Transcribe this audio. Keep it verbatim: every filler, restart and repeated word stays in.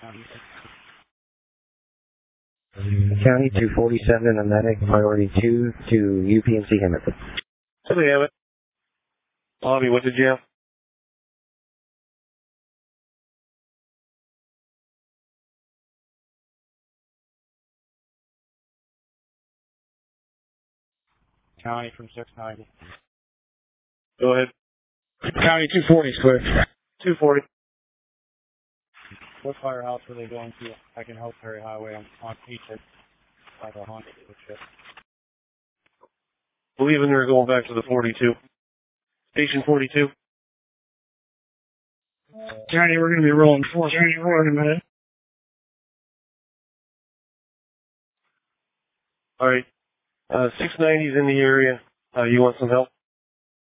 County two forty-seven, a medic, priority two to U P M C Hamilton. So they have it. Bobby, what did you have? County from six ninety. Go ahead. County two forty is clear. two forty. What firehouse were they going to? I can help Perry Highway. I'm on Peter. Like a haunted shit. Believing they're going back to the forty-two. Station forty-two. County, we're going to be rolling four. County, we're in a minute. All right. Uh, six ninety's in the area. Uh, you want some help?